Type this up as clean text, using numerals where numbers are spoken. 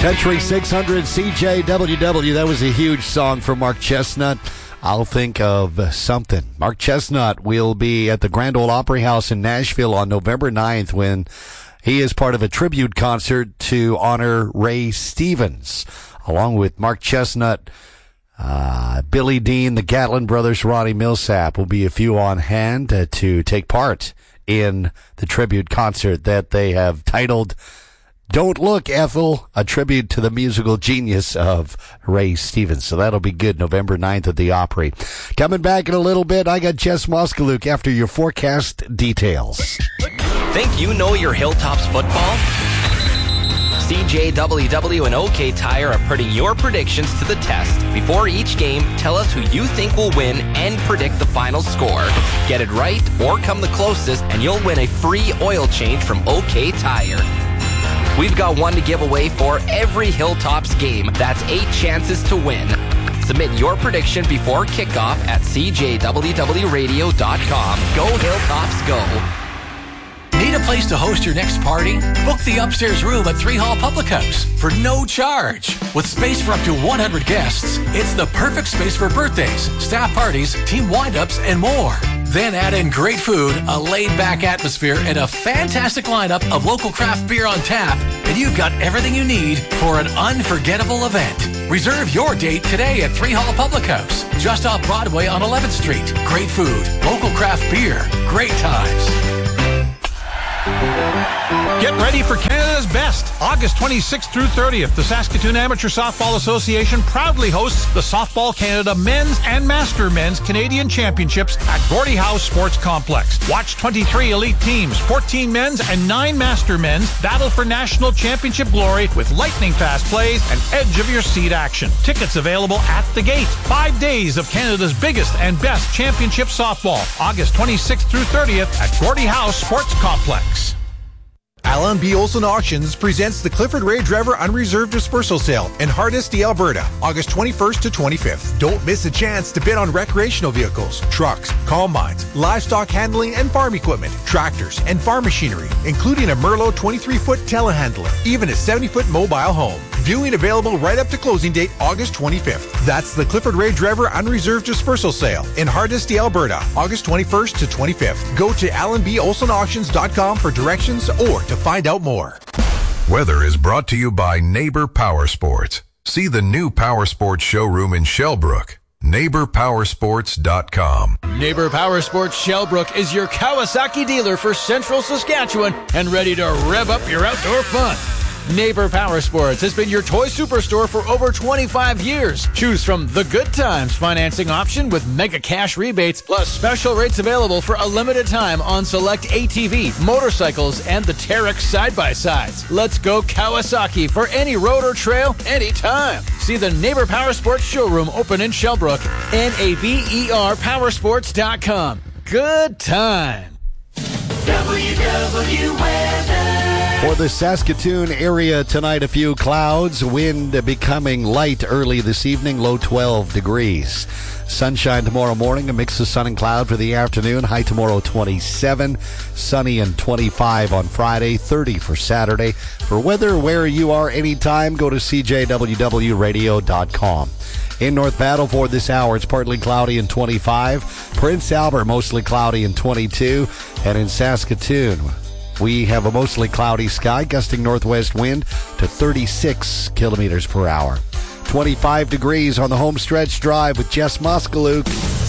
Country 600 CJWW. That was a huge song for Mark Chestnut. I'll think of something. Mark Chestnut will be at the Grand Ole Opry House in Nashville on November 9th when he is part of a tribute concert to honor Ray Stevens. Along with Mark Chestnut, Billy Dean, the Gatlin Brothers, Ronnie Millsap will be a few on hand to take part in the tribute concert that they have titled Don't Look, Ethel, a tribute to the musical genius of Ray Stevens. So that'll be good, November 9th at the Opry. Coming back in a little bit, I got Jess Moskaluk after your forecast details. Think you know your Hilltops football? CJWW and OK Tire are putting your predictions to the test. Before each game, tell us who you think will win and predict the final score. Get it right or come the closest and you'll win a free oil change from OK Tire. We've got one to give away for every Hilltops game. That's 8 chances to win. Submit your prediction before kickoff at CJWWRadio.com. Go Hilltops, go. Need a place to host your next party? Book the upstairs room at 3 Hall Public House for no charge. With space for up to 100 guests, it's the perfect space for birthdays, staff parties, team wind-ups, and more. Then add in great food, a laid-back atmosphere, and a fantastic lineup of local craft beer on tap, and you've got everything you need for an unforgettable event. Reserve your date today at 3 Hall Public House, just off Broadway on 11th Street. Great food, local craft beer, great times. Get ready for Canada's Best. August 26th through 30th, the Saskatoon Amateur Softball Association proudly hosts the Softball Canada Men's and Master Men's Canadian Championships at Gordie Howe Sports Complex. Watch 23 elite teams, 14 men's and 9 master men's battle for national championship glory with lightning-fast plays and edge-of-your-seat action. Tickets available at the gate. 5 days of Canada's biggest and best championship softball. August 26th through 30th at Gordie Howe Sports Complex. Alan B. Olson Auctions presents the Clifford Ray Driver Unreserved Dispersal Sale in Hardisty, Alberta, August 21st to 25th. Don't miss a chance to bid on recreational vehicles, trucks, combines, livestock handling and farm equipment, tractors, and farm machinery, including a Merlot 23-foot telehandler, even a 70-foot mobile home. Viewing available right up to closing date, August 25th. That's the Clifford Ray Driver Unreserved Dispersal Sale in Hardisty, Alberta, August 21st to 25th. Go to AlanBAusonAuctions.com for directions or to find out more. Weather is brought to you by Neighbor Power Sports. See the new Power Sports showroom in Shellbrook. NeighborPowersports.com. Neighbor Power Sports Shellbrook is your Kawasaki dealer for Central Saskatchewan and ready to rev up your outdoor fun. Neighbor Power Sports has been your toy superstore for over 25 years. Choose from the Good Times financing option with mega cash rebates, plus special rates available for a limited time on select ATV, motorcycles, and the Terex side-by-sides. Let's go Kawasaki for any road or trail, anytime. See the Neighbor Power Sports showroom open in Shellbrook. NABERPowersports.com. Good time. WW Weather. For the Saskatoon area tonight, a few clouds, wind becoming light early this evening, low 12 degrees. Sunshine tomorrow morning, a mix of sun and cloud for the afternoon, high tomorrow 27, sunny and 25 on Friday, 30 for Saturday. For weather where you are anytime, go to CJWWRadio.com. In North Battleford this hour, it's partly cloudy and 25. Prince Albert, mostly cloudy and 22. And in Saskatoon, we have a mostly cloudy sky, gusting northwest wind to 36 kilometers per hour. 25 degrees on the home stretch drive with Jess Moskaluk.